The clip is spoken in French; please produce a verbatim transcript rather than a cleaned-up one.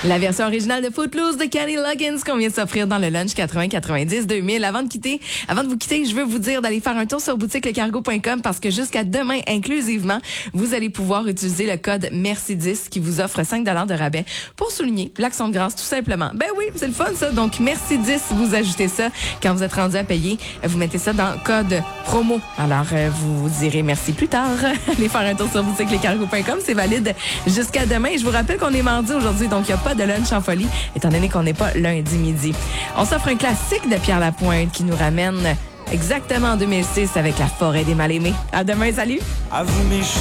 La version originale de Footloose de Kenny Loggins qu'on vient de s'offrir dans le lunch quatre-vingts quatre-vingt-dix deux mille. Avant de quitter, avant de vous quitter, je veux vous dire d'aller faire un tour sur boutique le cargo point com parce que jusqu'à demain inclusivement, vous allez pouvoir utiliser le code Merci dix qui vous offre cinq dollars de rabais pour souligner l'action de grâce tout simplement. Ben oui, c'est le fun ça. Donc Merci dix, vous ajoutez ça quand vous êtes rendu à payer, vous mettez ça dans code promo. Alors euh, vous direz merci plus tard. Allez faire un tour sur boutique le cargo point com, c'est valide jusqu'à demain. Je vous rappelle qu'on est mardi aujourd'hui, donc il n'y a pas de lunch en folie, étant donné qu'on n'est pas lundi midi. On s'offre un classique de Pierre Lapointe qui nous ramène exactement en deux mille six avec La forêt des mal-aimés. À demain, salut! À vous mes